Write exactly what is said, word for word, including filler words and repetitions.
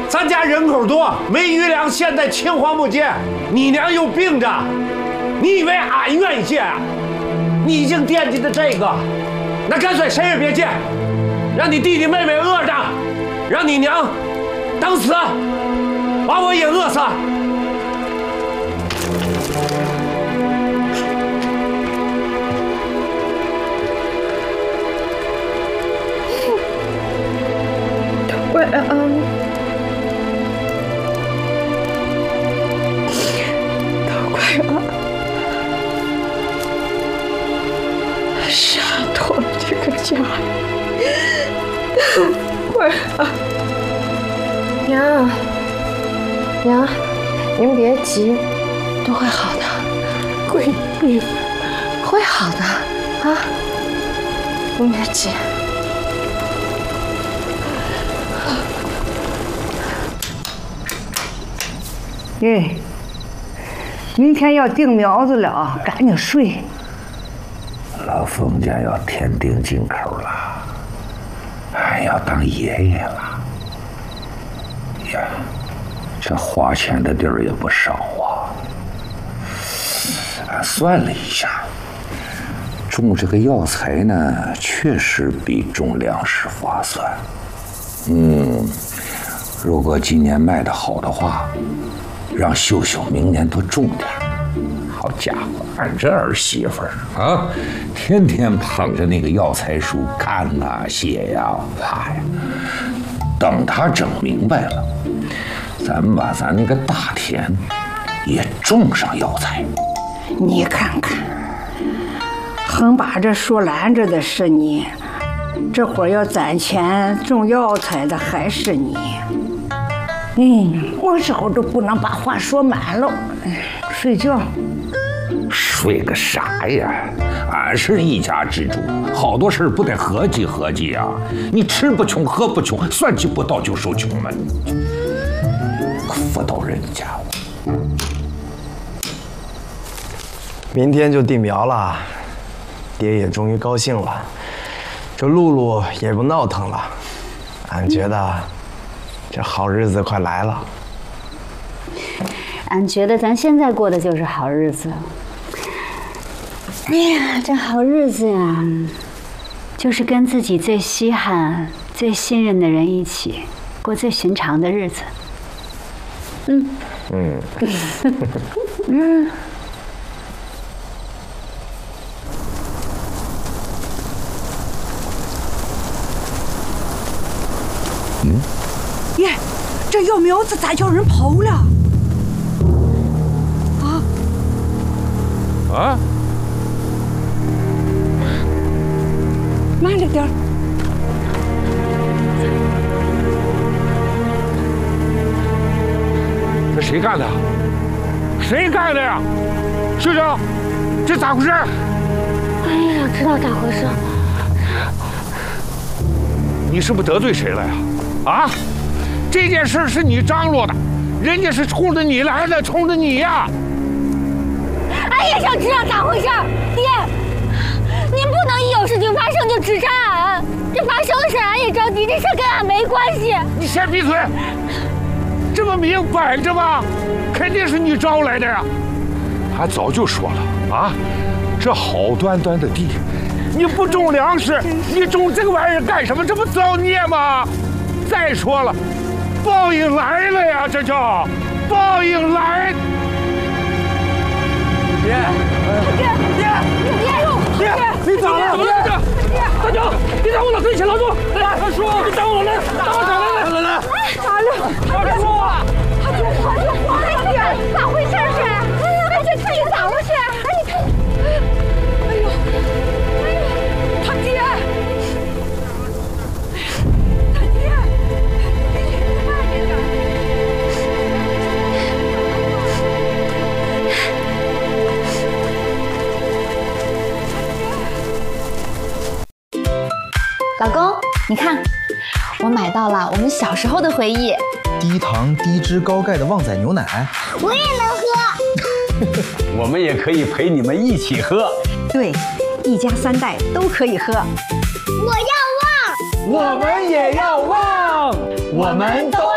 咱家人口多，没余粮，现在青黄不接，你娘又病着，你以为俺愿意借啊？你已经惦记着这个，那干脆谁也别借，让你弟弟妹妹饿着，让你娘等死，把我也饿死。 我嗯。 杀脱了这个家！快啊！娘，娘，您别急，都会好的。闺女，会好的啊！您别急。 哎，明天要定苗子了，赶紧睡。 老冯家要添丁进口了，俺要当爷爷了。呀，这花钱的地儿也不少啊。俺算了一下，种这个药材呢，确实比种粮食划算。嗯，如果今年卖得好的话，让秀秀明年多种点。 好家伙，俺这儿媳妇儿啊，天天捧着那个药材树看呐、写呀、画呀。等他整明白了，咱们把咱那个大田也种上药材。 你看看，横把这说拦着的是你，这会儿要攒钱种药材的还是你。嗯，我找着不能把话说满了。睡觉。 睡个啥呀！俺是一家之主，好多事不得合计合计啊！你吃不穷，喝不穷，算计不到就受穷嘛！妇道人家。 明天就定苗了，爹也终于高兴了，这露露也不闹腾了，俺觉得这好日子快来了。 俺觉得咱现在过的就是好日子。 哎呀，这好日子呀，就是跟自己最稀罕、最信任的人一起过最寻常的日子。嗯嗯嗯。 嗯。耶，这药苗子咋叫人刨了？啊？ 啊？ 慢着点儿！ 这谁干的？谁干的呀？秀秀，这咋回事？ 我也想知道咋回事。 你是不是得罪谁了呀？啊？这件事是你张罗的，人家是冲着你来的，冲着你呀！ 俺也想知道咋回事，爹。 您不能一有事情发生就指摘俺，这发生的事俺也着急，这事跟俺没关系。 你先闭嘴！这么明摆着吧，肯定是你招来的呀！俺早就说了啊，这好端端的地，你不种粮食，你种这个玩意儿干什么？这不造孽吗？再说了，报应来了呀，这叫报应来！ 爹， 爹，爹，爹！ 爹，你咋了？ 爹， 大舅，别挡我老孙钱，老朱，来，大叔，你挡我来，挡我挡来来来来， 咋了？大叔，他爹，他爹，他爹，咋回事是？哎呀，他这自己咋回事？哎，你看，哎呦，哎呦，他爹，他爹，你慢点点。 老公，你看，我买到了我们小时候的回忆。 低糖、低脂、高钙的旺仔牛奶， 我也能喝。 我们也可以陪你们一起喝。 对，一家三代都可以喝。 我要旺， 我们也要旺，我们都。